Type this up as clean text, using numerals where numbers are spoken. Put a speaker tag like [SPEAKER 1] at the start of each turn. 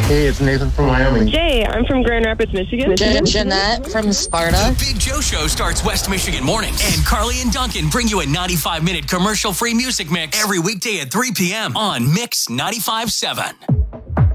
[SPEAKER 1] Hey, it's Nathan from Wyoming.
[SPEAKER 2] Jay, I'm from Grand Rapids, Michigan.
[SPEAKER 3] Jeanette from Sparta.
[SPEAKER 4] The Big Joe Show starts West Michigan mornings. And Carly and Duncan bring you a 95-minute commercial-free music mix every weekday at 3 p.m. on Mix 95.7.